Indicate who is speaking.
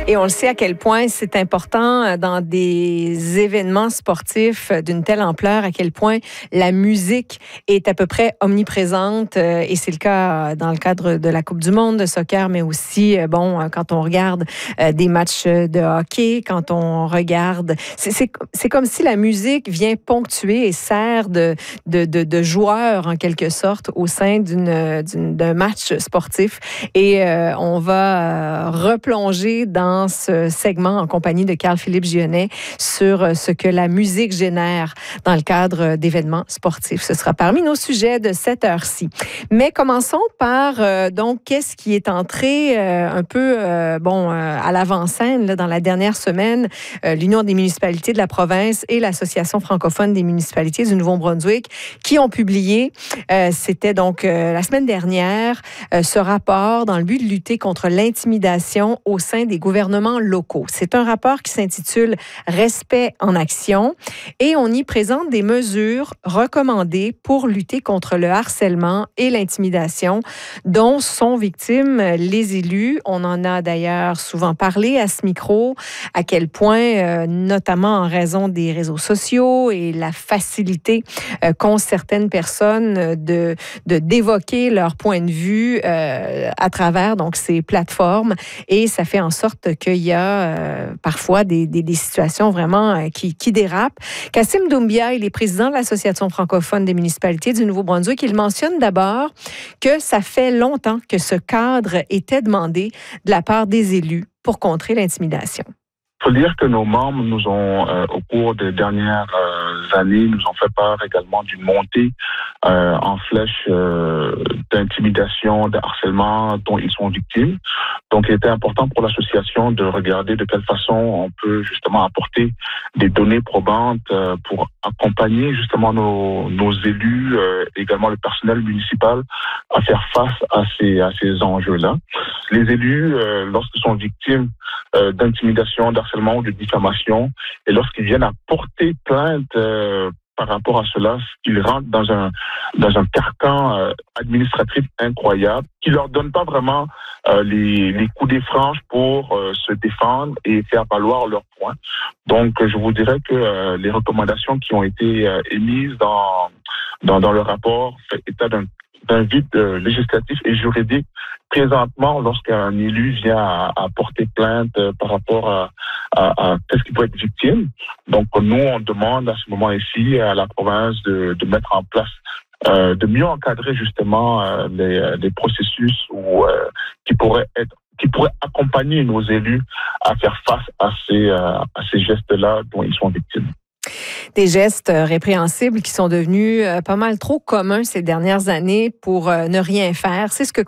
Speaker 1: Et on le sait à quel point c'est important dans des événements sportifs d'une telle ampleur, à quel point la musique est à peu près omniprésente. Et c'est le cas dans le cadre de la Coupe du monde de soccer, mais aussi, quand on regarde des matchs de hockey, quand on regarde... C'est comme si la musique vient ponctuer et sert de joueur, en quelque sorte, au sein d'un match sportif. Et on va replonger dans ce segment en compagnie de Carl-Philippe Gionnet sur ce que la musique génère dans le cadre d'événements sportifs. Ce sera parmi nos sujets de cette heure-ci. Mais commençons par, qu'est-ce qui est entré un peu à l'avant-scène là, dans la dernière semaine. L'Union des municipalités de la province et l'Association francophone des municipalités du Nouveau-Brunswick qui ont publié, c'était donc la semaine dernière, ce rapport dans le but de lutter contre l'intimidation au sein des gouvernements locaux. C'est un rapport qui s'intitule « Respect en action » et on y présente des mesures recommandées pour lutter contre le harcèlement et l'intimidation dont sont victimes les élus. On en a d'ailleurs souvent parlé à ce micro, à quel point, notamment en raison des réseaux sociaux et la facilité qu'ont certaines personnes d'évoquer leur point de vue à travers donc ces plateformes, et ça fait en sorte qu'il y a parfois des situations vraiment qui dérapent. Kassim Doumbia, il est président de l'Association francophone des municipalités du Nouveau-Brunswick. Il mentionne d'abord que ça fait longtemps que ce cadre était demandé de la part des élus pour contrer l'intimidation.
Speaker 2: Il faut dire que nos membres nous ont, au cours des dernières années, nous ont fait part également d'une montée en flèche d'intimidation, de harcèlement dont ils sont victimes. Donc, il était important pour l'association de regarder de quelle façon on peut justement apporter des données probantes pour accompagner justement nos élus, également le personnel municipal, à faire face à ces enjeux-là. Les élus, lorsqu'ils sont victimes d'intimidation, d'harcèlement ou de diffamation, et lorsqu'ils viennent à porter plainte par rapport à cela, ils rentrent dans un carcan administratif incroyable qui leur donne pas vraiment les coups des franges pour se défendre et faire valoir leurs points. Donc, je vous dirais que les recommandations qui ont été émises dans le rapport fait état d'un vide législatif et juridique présentement lorsqu'un élu vient à porter plainte par rapport à qu'est-ce qui peut être victime. Donc, nous, on demande à ce moment ici à la province de mettre en place, de mieux encadrer justement les processus qui pourraient accompagner nos élus à faire face à ces gestes-là dont ils sont victimes.
Speaker 1: Des gestes répréhensibles qui sont devenus pas mal trop communs ces dernières années pour ne rien faire. C'est ce que